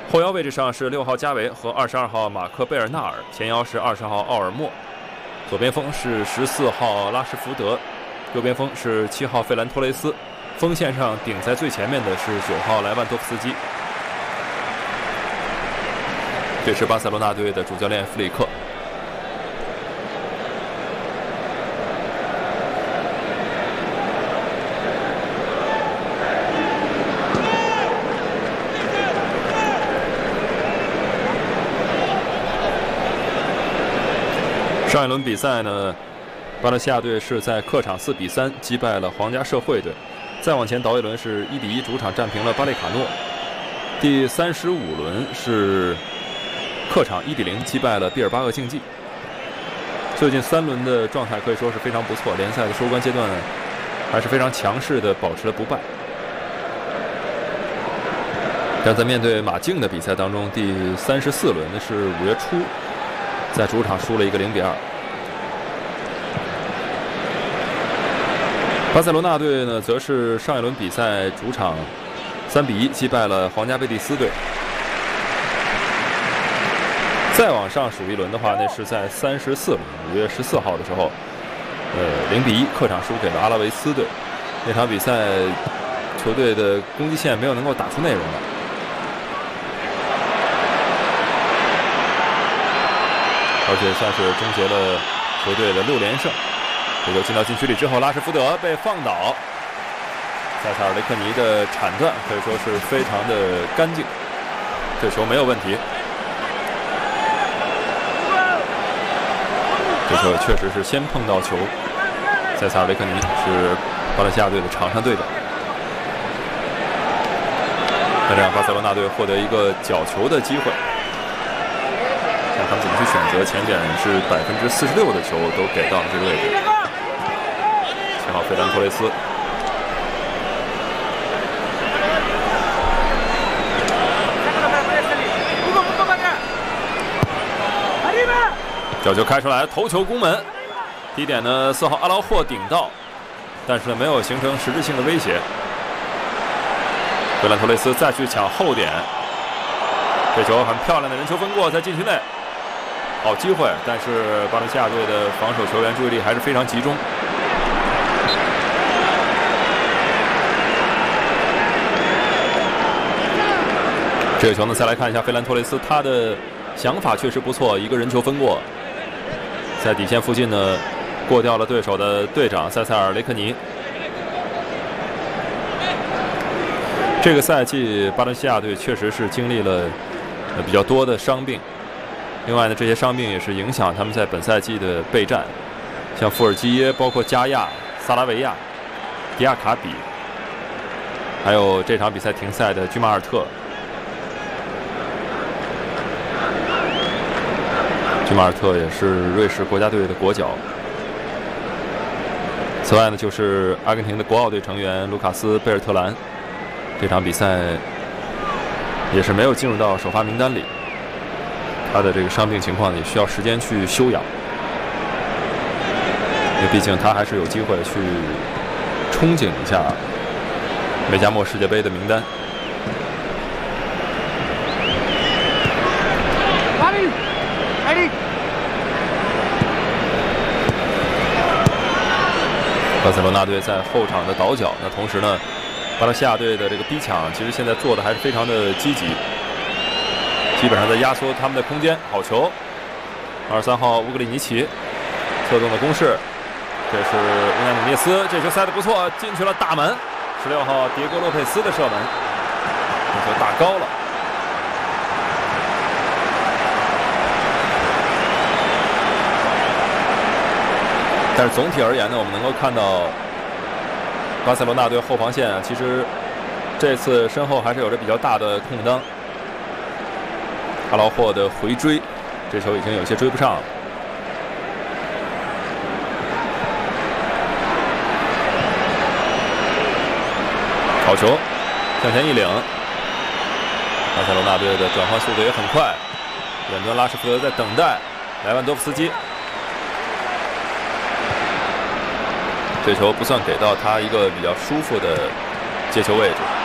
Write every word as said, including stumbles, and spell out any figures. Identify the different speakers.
Speaker 1: 后腰位置上是六号加维和二十二号马克贝尔纳尔，前腰是二十号奥尔默，左边锋是十四号拉什福德，右边锋是七号费兰托雷斯，锋线上顶在最前面的是九号莱万多夫斯基。这是巴塞罗那队的主教练弗里克。上一轮比赛呢，巴伦西亚队是在客场四比三击败了皇家社会队。再往前倒一轮是一比一主场战平了巴列卡诺。第三十五轮是客场一比零击败了毕尔巴鄂竞技。最近三轮的状态可以说是非常不错，联赛的收官阶段还是非常强势的保持了不败。但在面对马竞的比赛当中，第三十四轮是五月初在主场输了一个零比二。巴塞罗那队呢，则是上一轮比赛主场三比一击败了皇家贝蒂斯队。再往上数一轮的话，那是在三十四轮五月十四号的时候，呃，零比一客场输给了阿拉维斯队。那场比赛球队的攻击线没有能够打出内容来。而且算是终结了球队的六连胜。这球进到禁区里之后，拉什福德被放倒，塞萨尔雷克尼的铲断可以说是非常的干净，这球没有问题。这球确实是先碰到球，塞萨尔雷克尼是巴伦西亚队的场上队长。那这样巴塞罗那队获得一个角球的机会。看他们怎么去选择，前点是百分之四十六的球都给到了这个位置。七号费兰托雷斯，角球开出来，头球攻门。第一点呢，四号阿劳霍顶到，但是呢没有形成实质性的威胁。费兰托雷斯再去抢后点，这球很漂亮的人球分过，在禁区内。好机会，但是巴伦西亚队的防守球员注意力还是非常集中。这个球呢，再来看一下费兰托雷斯，他的想法确实不错，一个人球分过，在底线附近呢，过掉了对手的队长塞塞尔雷克尼。这个赛季巴伦西亚队确实是经历了比较多的伤病。另外呢，这些伤病也是影响他们在本赛季的备战，像富尔基耶、包括加亚、萨拉维亚、迪亚卡比，还有这场比赛停赛的居马尔特。居马尔特也是瑞士国家队的国脚。此外呢，就是阿根廷的国奥队成员卢卡斯·贝尔特兰，这场比赛也是没有进入到首发名单里。他的这个伤病情况也需要时间去休养，因为毕竟他还是有机会去憧憬一下美加墨世界杯的名单。巴塞罗那队在后场的倒脚，那同时呢，巴伦西亚队的这个逼抢，其实现在做的还是非常的积极。基本上在压缩他们的空间，好球！二十三号乌格里尼奇策动的攻势，这是乌奈努涅斯，这球塞得不错，进去了大门。十六号迭戈洛佩斯的射门，这球打高了。但是总体而言呢，我们能够看到巴塞罗那队后防线啊，其实这次身后还是有着比较大的空当。阿劳霍的回追，这球已经有些追不上了。好球，向前一领。巴塞罗那队的转换速度也很快，远端拉什福德在等待莱万多夫斯基。这球不算给到他一个比较舒服的接球位置。